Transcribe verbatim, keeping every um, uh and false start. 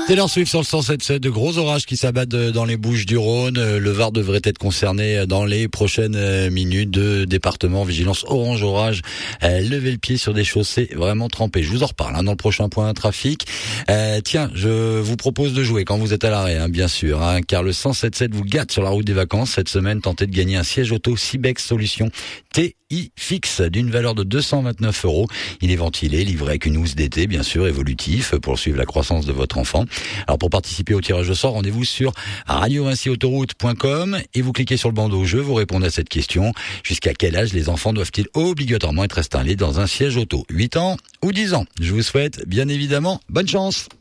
Taylor Swift sur le cent sept sept, de gros orages qui s'abattent dans les Bouches-du-Rhône. Le Var devrait être concerné dans les prochaines minutes. Deux départements, vigilance orange orage. Levez le pied sur des chaussées vraiment trempées. Je vous en reparle hein, dans le prochain point trafic. Euh, tiens, je vous propose de jouer quand vous êtes à l'arrêt, hein, bien sûr, hein, car le cent sept sept vous gâte sur la route des vacances. Cette semaine, tentez de gagner un siège auto Cibex Solutions T I fixe d'une valeur de deux cent vingt-neuf euros. Il est ventilé, livré avec une housse d'été, bien sûr, évolutif, pour suivre la croissance de votre enfant. Alors pour participer au tirage au sort, rendez-vous sur radio vinci autoroute point com et vous cliquez sur le bandeau jeu, vous répondez à cette question. Jusqu'à quel âge les enfants doivent-ils obligatoirement être installés dans un siège auto? huit ans ou dix ans? Je vous souhaite bien évidemment bonne chance.